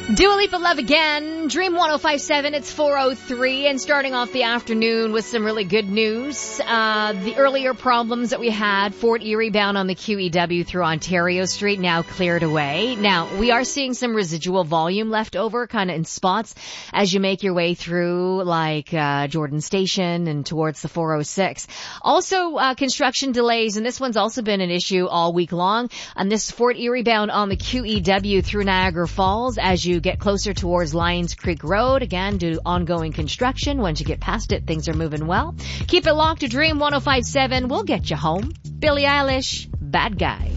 Dua Lipa Love Again, Dream 105.7, it's 4:03, and starting off the afternoon with some really good news. The earlier problems that we had, Fort Erie bound on the QEW through Ontario Street, now cleared away. Now, we are seeing some residual volume left over, kind of in spots, as you make your way through, like Jordan Station and towards the 406. Also, construction delays, and this one's also been an issue all week long, on this Fort Erie bound on the QEW through Niagara Falls, as you get closer towards Lions Creek Road, again, due to ongoing construction. Once you get past it, things are moving well. Keep it locked to Dream 105.7. We'll get you home. Billie Eilish, Bad Guy.